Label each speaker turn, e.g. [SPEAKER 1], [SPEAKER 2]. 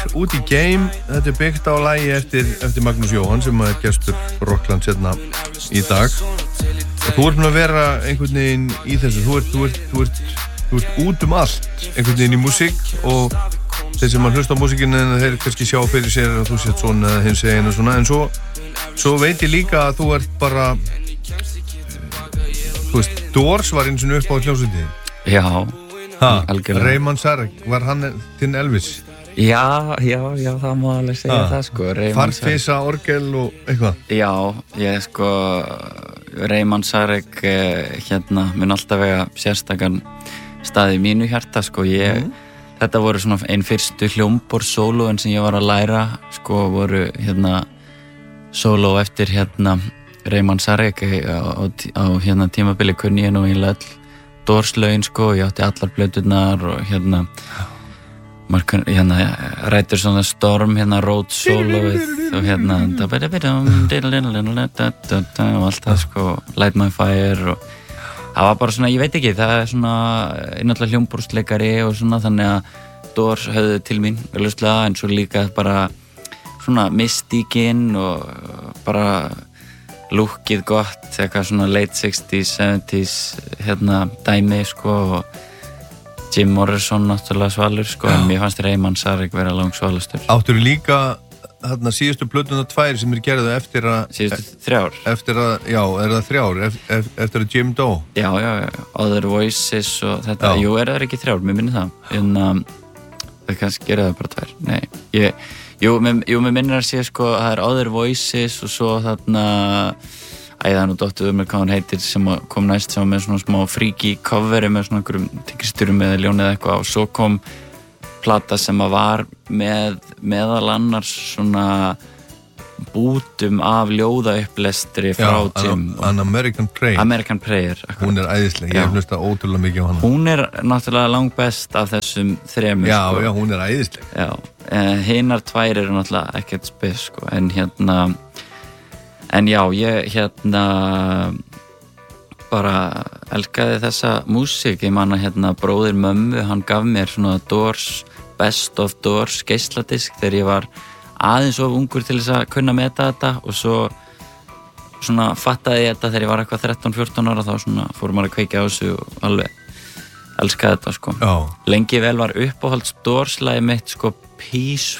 [SPEAKER 1] út í game, þetta byggt á lagi eftir Magnús Jóhann sem er gestur Rocklands hérna í dag og þú ert búin að vera einhvern veginn í þessu, þú ert út allt einhvern veginn í músík og þeir sem að hlusta á músíkinu en þeir kannski sjá fyrir sér að þú sett svona eða hins eginn og svona en svo veit ég líka að þú ert bara þú veist, Doors var eins og upp á hljómsveitinni.
[SPEAKER 2] Já, algjörlega.
[SPEAKER 1] Raymond Sarek, var hann þinn Elvis?
[SPEAKER 2] Já, það má alveg segja það sko.
[SPEAKER 1] Fartfisa, orgel og eitthvað?
[SPEAKER 2] Já, ég sko, Raymond Sarek hérna mun alltaf vega sérstakann stað í mínu hjarta sko. Þetta voru svona einn fyrstu hljómborð-sólóin sem ég var að læra sko, voru hérna sóló eftir hérna Raymond Sarek á hérna tímabili kunni ég nú eiginlega öll Doors-lögin sko, ég átti allar plöturnar og hérna Riders on the Storm, hérna Road soloið og hérna og allt það sko, Light My Fire og það var bara svona, ég veit ekki, það svona náttúrulega hljómborðsleikari og svona þannig að Doors höfðu til mín augljóslega en svo líka bara svona mystíkin og bara lúkið gott, eitthvað svona late 60s, 70s hérna dæmi sko og Jim Morrison náttúrulega svalur sko, en mér fannst Raymond Sarek vera langsvalastur.
[SPEAKER 1] Átturðu líka þarna síðustu plötuna 2 sem gerðu eftir að
[SPEAKER 2] síðustu 3
[SPEAKER 1] eftir að, já, er það 3 eftir að Jim dó?
[SPEAKER 2] Já, Other Voices og þetta, jú, er það ekki 3, mér minnir það en það kannski gerðu það bara 2, nei, mér minnir að sé sko, það er Other Voices og svo þarna það er nú dóttuð með hvað hann heitir sem kom næst sem með svona smá freaky coveri með svona einhverjum tíkisturum eða ljóni eða eitthvað og svo kom plata sem var með meðal annars svona bútum af ljóðaupplæstri frá Jim.
[SPEAKER 1] An American Prayer.
[SPEAKER 2] American Prayer.
[SPEAKER 1] Hún er æðisleg, ég hef hlustað ótrúlega mikið á hana.
[SPEAKER 2] Hún er náttúrulega langbest af þessum 3 sko.
[SPEAKER 1] Já, hún er æðisleg.
[SPEAKER 2] Já, hinar 2 eru náttúrulega ekkert spes sko, en já, ég hérna bara elskaði þessa músík, ég man að bróðir mömmu, hann gaf mér svona Doors, Best of Doors geisladisk þegar ég var aðeins of ungur til þess að kunna meta þetta og svo svona fattaði ég þetta þegar ég var eitthvað 13-14 ára þá svona fór maður að kveikja á þessu og alveg elskaði þetta sko.
[SPEAKER 1] Já.
[SPEAKER 2] Lengi vel var uppáhalds Doors-lagið mitt sko Peace